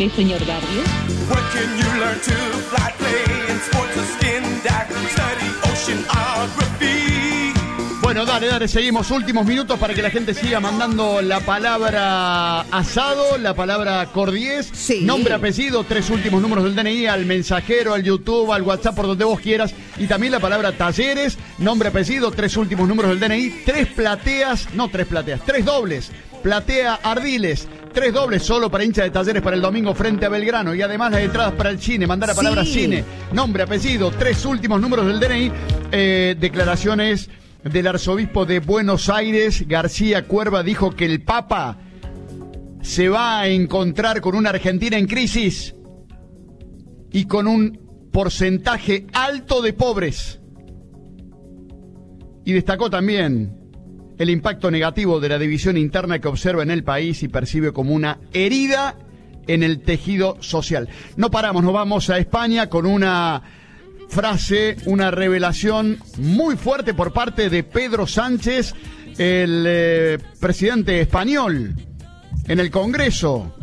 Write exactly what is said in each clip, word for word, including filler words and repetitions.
posible, señor Barrios? Bueno, dale, dale, seguimos. Últimos minutos para que la gente siga mandando la palabra asado, la palabra cordiés, sí. Nombre, apellido, tres últimos números del D N I, al mensajero, al YouTube, al WhatsApp, por donde vos quieras. Y también la palabra talleres, nombre, apellido, tres últimos números del D N I, tres plateas, no tres plateas, tres dobles. Platea Ardiles, tres dobles solo para hinchas de Talleres para el domingo frente a Belgrano. Y además las entradas para el cine, mandar la palabra sí. Cine, nombre, apellido, tres últimos números del D N I, eh, declaraciones del arzobispo de Buenos Aires, García Cuerva, dijo que el Papa se va a encontrar con una Argentina en crisis y con un porcentaje alto de pobres. Y destacó también el impacto negativo de la división interna que observa en el país y percibe como una herida en el tejido social. No paramos, nos vamos a España con una frase, una revelación muy fuerte por parte de Pedro Sánchez, el eh, presidente español, en el Congreso.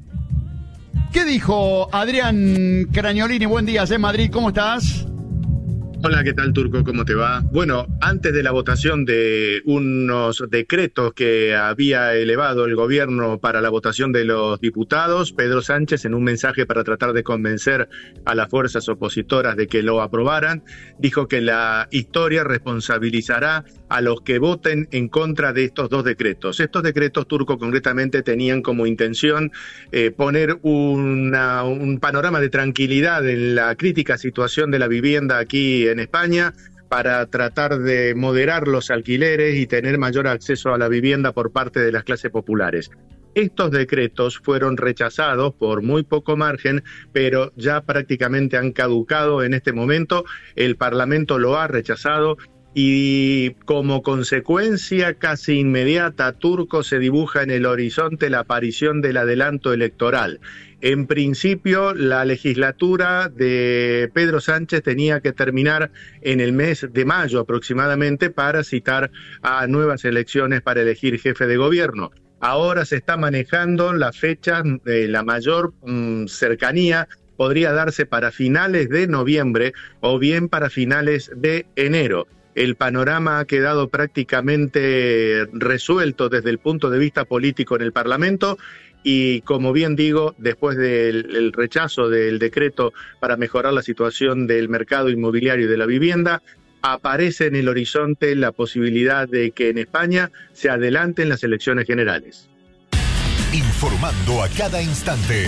¿Qué dijo Adrián Crañolini? Buen día, en Madrid, ¿cómo estás? Hola, ¿qué tal, Turco? ¿Cómo te va? Bueno, antes de la votación de unos decretos que había elevado el gobierno para la votación de los diputados, Pedro Sánchez, en un mensaje para tratar de convencer a las fuerzas opositoras de que lo aprobaran, dijo que la historia responsabilizará a los que voten en contra de estos dos decretos. Estos decretos, Turco, concretamente tenían como intención eh, poner una, un panorama de tranquilidad en la crítica situación de la vivienda aquí en España, para tratar de moderar los alquileres y tener mayor acceso a la vivienda por parte de las clases populares. Estos decretos fueron rechazados por muy poco margen, pero ya prácticamente han caducado en este momento. El Parlamento lo ha rechazado y como consecuencia casi inmediata, Turco, se dibuja en el horizonte la aparición del adelanto electoral. En principio, la legislatura de Pedro Sánchez tenía que terminar en el mes de mayo aproximadamente para citar a nuevas elecciones para elegir jefe de gobierno. Ahora se está manejando la fecha de la mayor mmm, cercanía, podría darse para finales de noviembre o bien para finales de enero. El panorama ha quedado prácticamente resuelto desde el punto de vista político en el Parlamento y, como bien digo, después del el rechazo del decreto para mejorar la situación del mercado inmobiliario y de la vivienda, aparece en el horizonte la posibilidad de que en España se adelanten las elecciones generales. Informando a cada instante.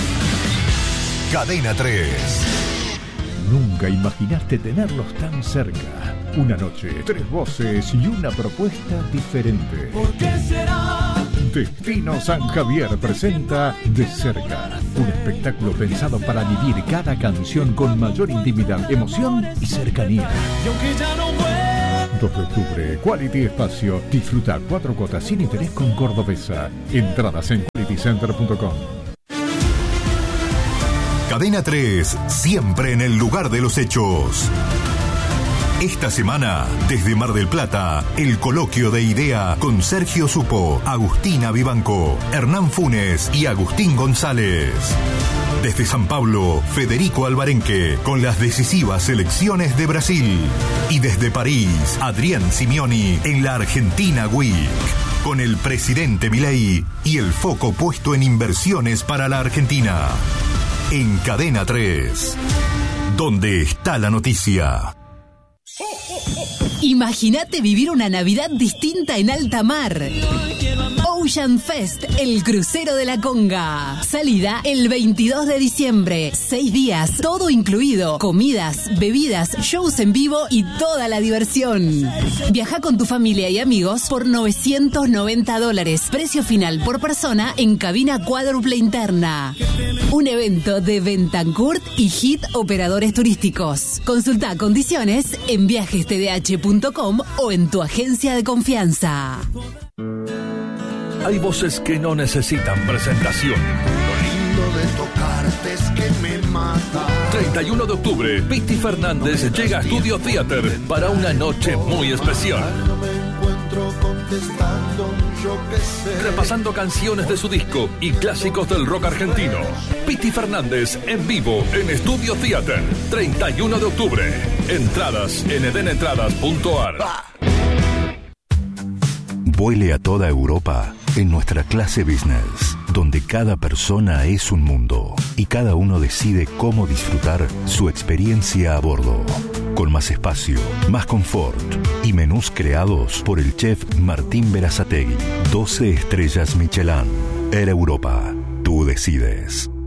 Cadena tres. Nunca imaginaste tenerlos tan cerca. Una noche, tres voces y una propuesta diferente. ¿Por qué será? Destino San Javier presenta De Cerca, un espectáculo pensado para vivir cada canción con mayor intimidad, emoción y cercanía. Y aunque ya no vuelva. dos de octubre, Quality Espacio. Disfruta cuatro cuotas sin interés con Cordobesa. Entradas en quality center punto com. Cadena tres, siempre en el lugar de los hechos. Esta semana, desde Mar del Plata, el coloquio de idea con Sergio Supo, Agustina Vivanco, Hernán Funes y Agustín González. Desde San Pablo, Federico Alvarenque, con las decisivas selecciones de Brasil. Y desde París, Adrián Simioni, en la Argentina Week, con el presidente Milei y el foco puesto en inversiones para la Argentina. En Cadena tres, donde está la noticia. Imagínate vivir una Navidad distinta en alta mar. Ocean Fest, el crucero de la Conga. Salida el veintidós de diciembre. Seis días, todo incluido. Comidas, bebidas, shows en vivo y toda la diversión. Viaja con tu familia y amigos por novecientos noventa dólares. Precio final por persona en cabina cuádruple interna. Un evento de Bentancourt y Hit Operadores Turísticos. Consulta condiciones en viajes t d h punto com o en tu agencia de confianza. Hay voces que no necesitan presentación. Lo lindo de tocarte es que me mata. treinta y uno de octubre, Piti Fernández llega a Studio Theater para una noche muy especial. No me encuentro contestando yo que sé. Repasando canciones de su disco y clásicos del rock argentino. Piti Fernández en vivo en Estudio Theater, treinta y uno de octubre. Entradas en edenentradas punto ar. Vuele a toda Europa en nuestra clase business, donde cada persona es un mundo y cada uno decide cómo disfrutar su experiencia a bordo. Con más espacio, más confort y menús creados por el chef Martín Berazategui. doce estrellas Michelin. Air Europa. Tú decides.